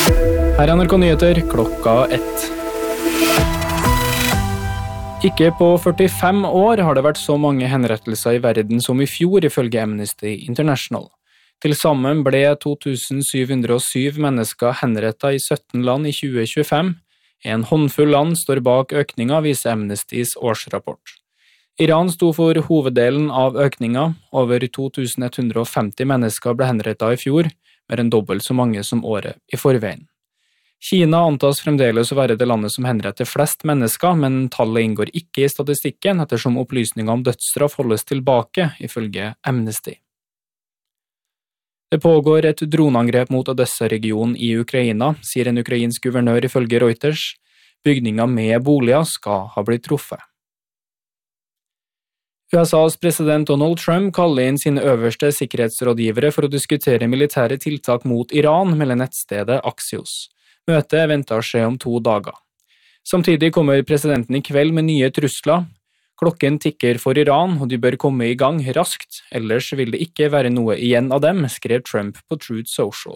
Her NRK Nyheter, klokka 1. Ikke på 45 år har det vært så mange henrettelser i verden som i fjor, ifølge Amnesty International. Til sammen ble 2707 mennesker henrettet i 17 land i 2025. En håndfull land står bak økninga, viser Amnestys årsrapport. Iran sto for hoveddelen av økninga. Over 2150 mennesker ble henrettet i fjor, mer enn dobbelt så mange som året i forveien. Kina antas fremdeles å være det landet som henretter flest mennesker, men tallet inngår ikke i statistikken ettersom opplysninger om dødsstraff holdes tilbake, ifølge Amnesty. Det pågår et droneangrep mot Odessa-regionen i Ukraina, sier en ukrainsk guvernør ifølge Reuters. Bygninger med boliger skal ha blitt truffet. USAs president Donald Trump kaller inn sine øverste sikkerhetsrådgivere for å diskutere militære tiltak mot Iran, melder nettstedet Axios. Møtet er ventet å skje om 2 dager. Samtidig kommer presidenten i kveld med nye trusler. Klokken tikker for Iran, og de bør komme i gang raskt, ellers vil det ikke være noe igjen av dem, skrev Trump på Truth Social.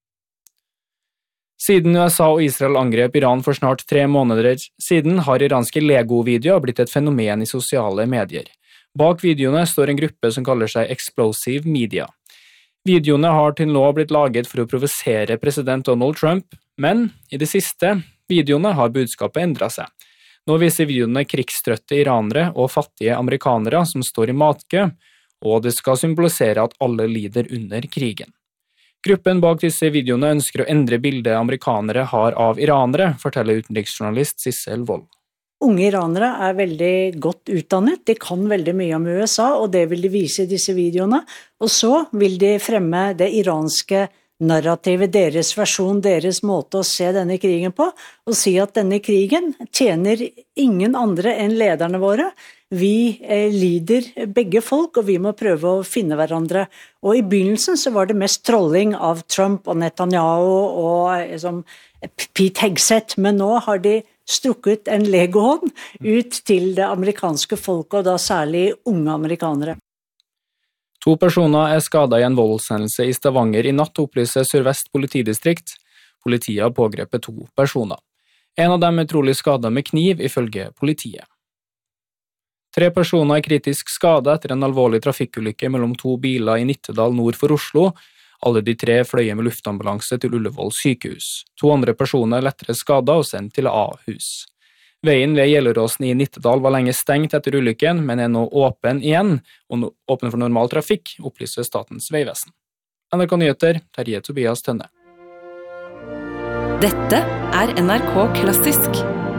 Siden USA og Israel angrep Iran for snart 3 måneder siden, har iranske Lego-videoer blitt et fenomen i sosiale medier. Bak videoene står en gruppe som kaller seg Explosive Media. Videoene har til nå blitt laget for å provosere president Donald Trump, men i det siste videoene har budskapet endret seg. Nå viser videoene krigstrøtte iranere og fattige amerikanere som står i matkø, og det skal symbolisere at alle lider under krigen. Gruppen bak disse videoene ønsker å endre bildet amerikanere har av iranere, forteller utenriksjournalist Sissel Wold. Unge iranere er veldig godt utdannet, de kan veldig mye om USA, og det vil de vise i disse videoene. Og så vil de fremme det iranske narrativet, deres versjon, deres måte å se denne krigen på, og si at denne krigen tjener ingen andre enn lederne våre. Vi lider begge folk, og vi må prøve å finne hverandre. Og i begynnelsen så var det mest trolling av Trump og Netanyahu og Pete Hegseth, men nå har de strukket en legohånd ut til det amerikanske folket, og da særlig unge amerikanere. 2 personer er skadet i en voldshendelse i Stavanger i natt, opplyser Sør-Vest politidistrikt. Politiet har pågrepet 2 personer. En av dem er trolig skadet med kniv, ifølge politiet. 3 personer er kritisk skadet etter en alvorlig trafikkulykke mellom 2 biler i Nittedal nord for Oslo. Alle de 3 fløy med luftambulanse til Ullevål sykehus. 2 andre personer er lettere skadet og sendt til Ahus. Veien ved Gjelleråsen i Nittedal var lenge stengt etter ulykken, men er nå åpen igjen, og åpen for normal trafikk, opplyser Statens vegvesen. NRK Nyheter, Terje Tobias Tønne. Dette er NRK Klassisk.